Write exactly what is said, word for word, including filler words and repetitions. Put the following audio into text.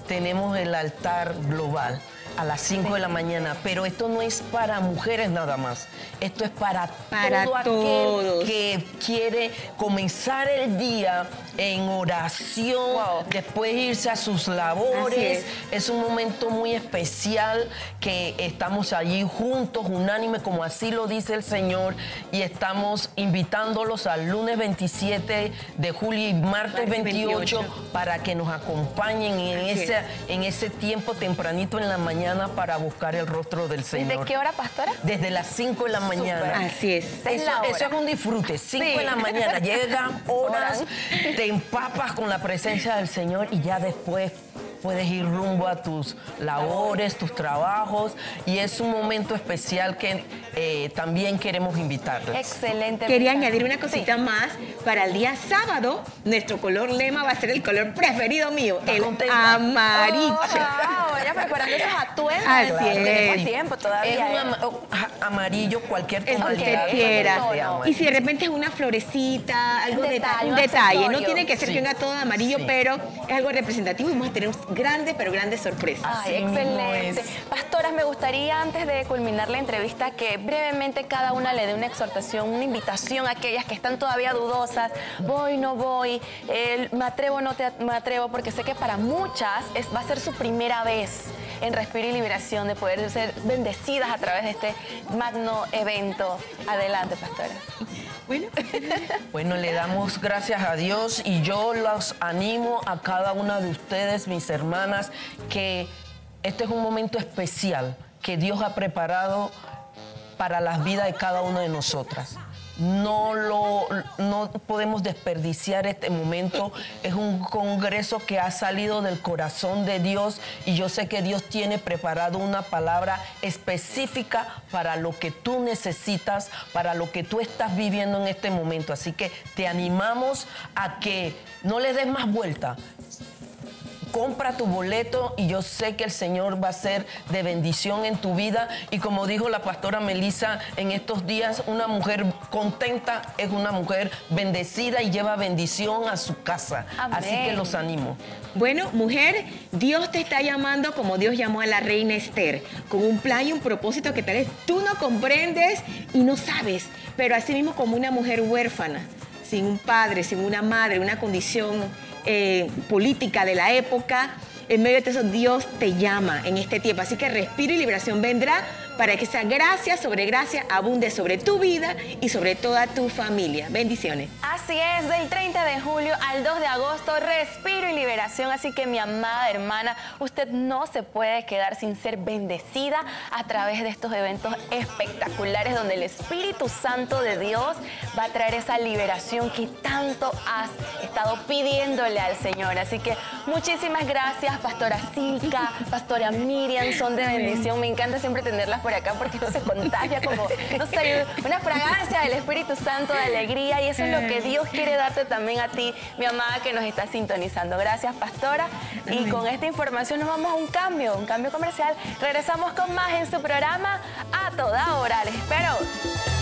tenemos el altar global a las cinco de la mañana, pero esto no es para mujeres nada más, esto es para, para todo todos. aquel que quiere comenzar el día en oración, wow. después irse a sus labores. Es. es un momento muy especial que estamos allí juntos, unánime, como así lo dice el Señor, y estamos invitándolos al lunes veintisiete de julio y martes veintiocho, veintiocho para que nos acompañen en ese, en ese tiempo tempranito en la mañana para buscar el rostro del Señor. ¿Desde qué hora, pastora? Desde las cinco de la mañana. Super. Así es. Eso es, eso es un disfrute. cinco sí. de la mañana. Llegan horas, te empapas con la presencia del Señor y ya después puedes ir rumbo a tus labores, tus trabajos, y es un momento especial que eh, también queremos invitarles. Excelente. Quería añadir una cosita sí. más. Para el día sábado, nuestro color lema va a ser el color preferido mío, el contenta? amarillo. Oh, wow, ya preparando esos atuendos. Así claro, es. Ese tiempo todavía. Es un ama amarillo, cualquier tonalidad. El que quiera. Y si de repente es una florecita, algo un de detalle, un detalle. No tiene que ser sí. que venga todo de amarillo, sí. pero es algo representativo y vamos a tener grandes, pero grandes sorpresas. Ay, Así excelente. Pastoras, me gustaría antes de culminar la entrevista que brevemente cada una le dé una exhortación, una invitación a aquellas que están todavía dudosas. Voy, no voy, eh, me atrevo, no te, me atrevo, porque sé que para muchas es, va a ser su primera vez en Respiro y Liberación, de poder ser bendecidas a través de este magno evento. Adelante, pastora. Bueno. Bueno, le damos gracias a Dios y yo los animo a cada una de ustedes, mis hermanas, que este es un momento especial que Dios ha preparado para las vidas de cada una de nosotras. No, lo, no podemos desperdiciar este momento. Es un congreso que ha salido del corazón de Dios y yo sé que Dios tiene preparado una palabra específica para lo que tú necesitas, para lo que tú estás viviendo en este momento. Así que te animamos a que no le des más vuelta. Compra tu boleto y yo sé que el Señor va a ser de bendición en tu vida. Y como dijo la pastora Melissa en estos días, una mujer contenta es una mujer bendecida y lleva bendición a su casa. Amén. Así que los animo. Bueno, mujer, Dios te está llamando como Dios llamó a la reina Esther, con un plan y un propósito que tal vez tú no comprendes y no sabes, pero así mismo como una mujer huérfana, sin un padre, sin una madre, una condición Eh, política de la época, en medio de eso Dios te llama en este tiempo. Así que Respiro y Liberación vendrá para que esa gracia sobre gracia abunde sobre tu vida y sobre toda tu familia. Bendiciones. Así es, del treinta de julio al dos de agosto, Respiro y Liberación. Así que, mi amada hermana, usted no se puede quedar sin ser bendecida a través de estos eventos espectaculares donde el Espíritu Santo de Dios va a traer esa liberación que tanto has estado pidiéndole al Señor. Así que muchísimas gracias, Pastora Silka, Pastora Miriam, son de bendición. Me encanta siempre tenerlas por acá porque esto se contagia como, no sé, una fragancia del Espíritu Santo, de alegría, y eso es lo que Dios quiere darte también a ti, mi amada, que nos está sintonizando. Gracias, pastora. Y con esta información nos vamos a un cambio, un cambio comercial. Regresamos con más en su programa A Toda Hora. Les espero.